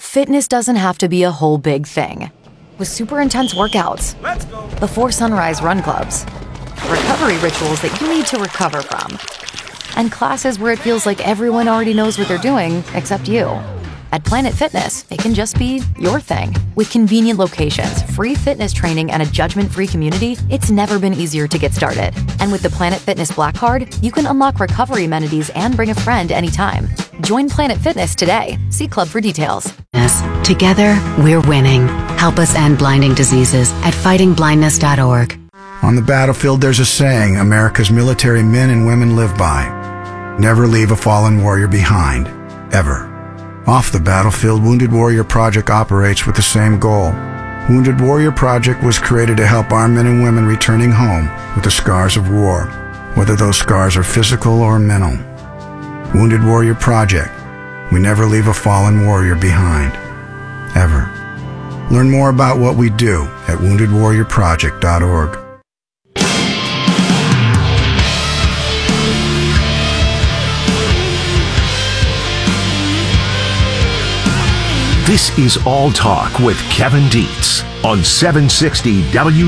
Fitness doesn't have to be a whole big thing. With super intense workouts, before sunrise run clubs, recovery rituals that you need to recover from, and classes where it feels like everyone already knows what they're doing except you. At Planet Fitness, it can just be your thing. With convenient locations, free fitness training, and a judgment-free community, it's never been easier to get started. And with the Planet Fitness Black Card, you can unlock recovery amenities and bring a friend anytime. Join Planet Fitness today. See Club for details. Together, we're winning. Help us end blinding diseases at fightingblindness.org. On the battlefield, there's a saying America's military men and women live by. Never leave a fallen warrior behind, ever. Off the battlefield, Wounded Warrior Project operates with the same goal. Wounded Warrior Project was created to help our men and women returning home with the scars of war, whether those scars are physical or mental. Wounded Warrior Project. We never leave a fallen warrior behind, ever. Learn more about what we do at woundedwarriorproject.org. This is All Talk with Kevin Dietz on 760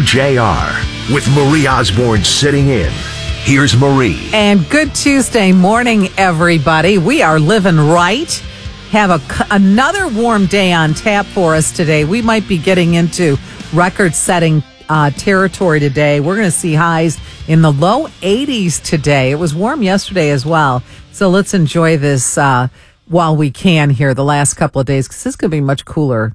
WJR with Marie Osborne sitting in. Here's Marie. And good Tuesday morning, everybody. We are living right. Have another warm day on tap for us today. We might be getting into record-setting territory today. We're going to see highs in the low 80s today. It was warm yesterday as well. So let's enjoy this while we can here the last couple of days, because this is going to be much cooler,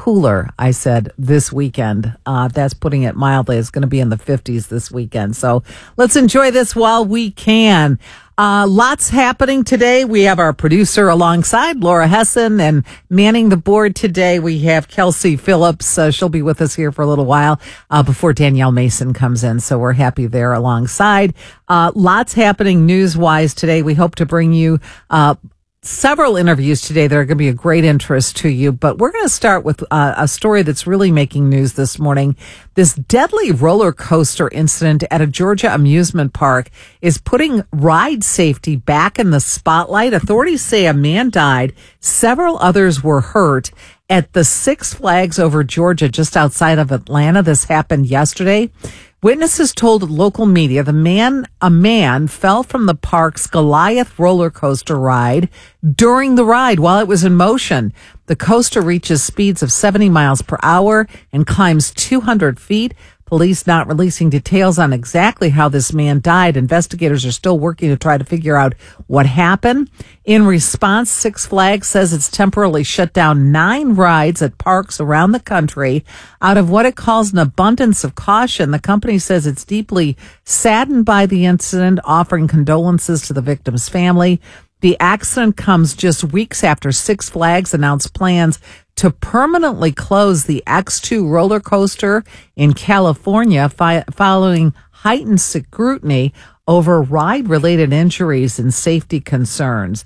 I said, this weekend. That's putting it mildly. It's going to be in the 50s this weekend. So let's enjoy this while we can. Lots happening today. We have our producer alongside, Laura Hessen, and manning the board today, we have Kelsey Phillips. She'll be with us here for a little while before Danielle Mason comes in. So we're happy there alongside. Lots happening news-wise today. We hope to bring you several interviews today that are going to be of great interest to you, but we're going to start with a story that's really making news this morning. This deadly roller coaster incident at a Georgia amusement park is putting ride safety back in the spotlight. Authorities say a man died. Several others were hurt at the Six Flags over Georgia, just outside of Atlanta. This happened yesterday. Witnesses told local media a man fell from the park's Goliath roller coaster ride during the ride while it was in motion. The coaster reaches speeds of 70 miles per hour and climbs 200 feet. Police not releasing details on exactly how this man died. Investigators are still working to try to figure out what happened. In response, Six Flags says it's temporarily shut down 9 rides at parks around the country out of what it calls an abundance of caution. The company says it's deeply saddened by the incident, offering condolences to the victim's family. The accident comes just weeks after Six Flags announced plans to permanently close the X2 roller coaster in California following heightened scrutiny over ride-related injuries and safety concerns.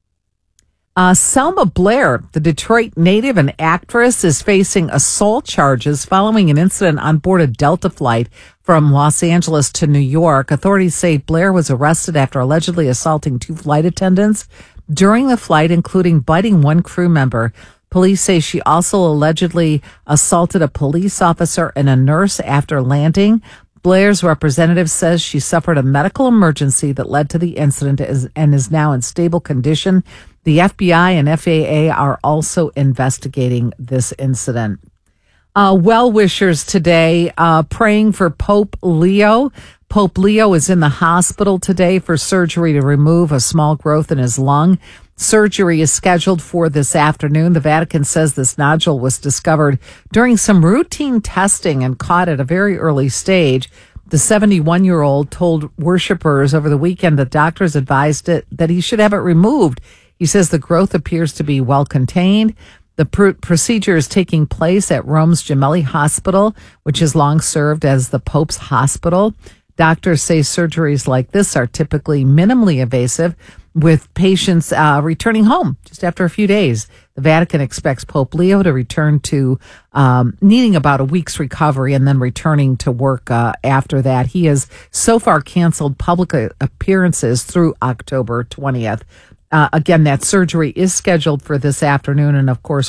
Selma Blair, the Detroit native and actress, is facing assault charges following an incident on board a Delta flight from Los Angeles to New York. Authorities say Blair was arrested after allegedly assaulting 2 flight attendants during the flight, including biting one crew member. Police say she also allegedly assaulted a police officer and a nurse after landing. Blair's representative says she suffered a medical emergency that led to the incident and is now in stable condition. The FBI and FAA are also investigating this incident. Well-wishers today praying for Pope Leo. Pope Leo is in the hospital today for surgery to remove a small growth in his lung. Surgery is scheduled for this afternoon. The Vatican says this nodule was discovered during some routine testing and caught at a very early stage. The 71-year-old told worshipers over the weekend that doctors advised that he should have it removed. He says the growth appears to be well contained. The procedure is taking place at Rome's Gemelli Hospital, which has long served as the Pope's hospital. Doctors say surgeries like this are typically minimally invasive, with patients returning home just after a few days. The Vatican expects Pope Leo to return to needing about a week's recovery and then returning to work after that. He has so far canceled public appearances through October 20th. Again, that surgery is scheduled for this afternoon. And of course,